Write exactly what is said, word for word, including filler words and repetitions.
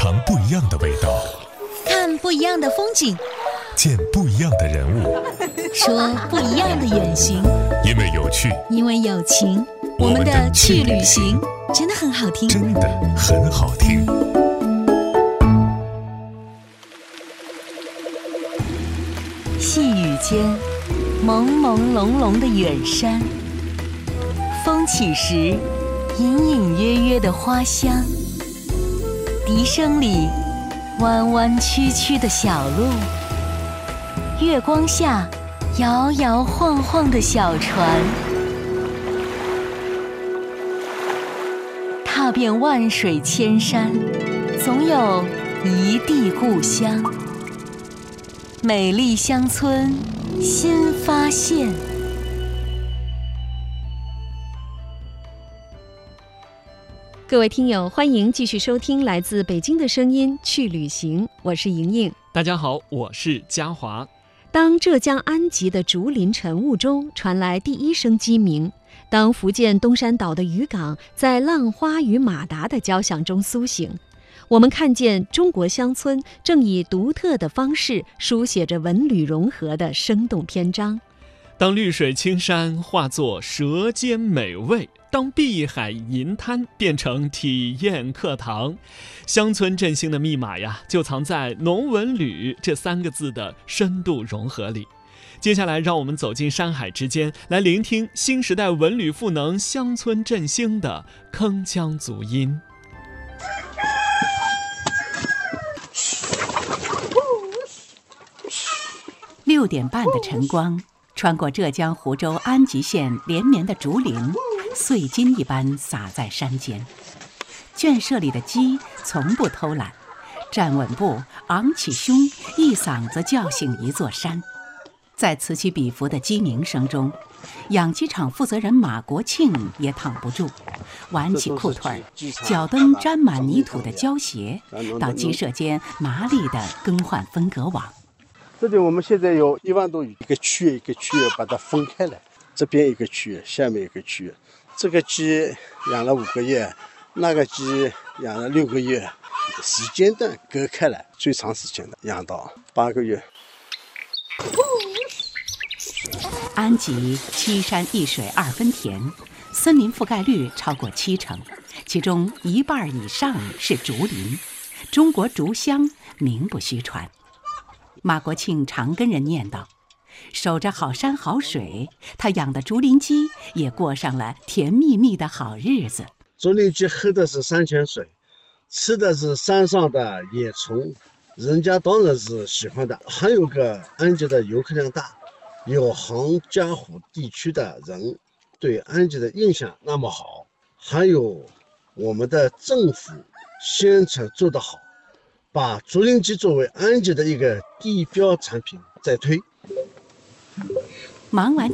尝不一样的味道， 看不一样的风景， 见不一样的人物， 说不一样的远行。 因为有趣， 因为有情，我们的去旅行真的很好听， 真的很好听。 细雨间，朦朦胧胧的远山，风起时，隐隐约约的花香，笛声里，弯弯曲曲的小路，月光下，摇摇晃晃的小船，踏遍万水千山，总有一地故乡。美丽乡村新发现。 各位听友，欢迎继续收听来自北京的声音去旅行，我是莹莹。 大家好，我是嘉华。 当浙江安吉的竹林晨雾中传来第一声鸡鸣，当福建东山岛的渔港在浪花与马达的交响中苏醒，我们看见中国乡村正以独特的方式书写着文旅融合的生动篇章。 当绿水青山化作舌尖美味，当碧海银滩变成体验课堂，乡村振兴的密码呀，就藏在农文旅这三个字的深度融合里。接下来让我们走进山海之间，来聆听新时代文旅赋能乡村振兴的铿锵足音。 六点半的晨光穿过浙江湖州安吉县连绵的竹林，碎金一般洒在山间。圈舍里的鸡从不偷懒，站稳步，昂起胸，一嗓子叫醒一座山。在此起彼伏的鸡鸣声中，养鸡场负责人马国庆也躺不住，挽起裤腿，脚蹬沾满泥土的胶鞋，到鸡舍间麻利地更换分隔网。 这里我们现在有一万多鱼，一个区域一个区域把它分开来，这边一个区域，下面一个区域。这个鸡养了五个月，那个鸡养了六个月，时间段隔开来，最长时间的养到八个月。 安吉七山一水二分田，森林覆盖率超过七成，其中一半以上是竹林，中国竹乡名不虚传。马国庆常跟人念叨，守着好山好水，他养的竹林鸡也过上了甜蜜蜜的好日子。 竹林鸡喝的是山泉水，吃的是山上的野虫，人家当然是喜欢的。还有个安吉的游客量大，有杭嘉湖地区的人对安吉的印象那么好，还有我们的政府宣传做得好，把竹林鸡作为安吉的一个地标产品在推。 忙完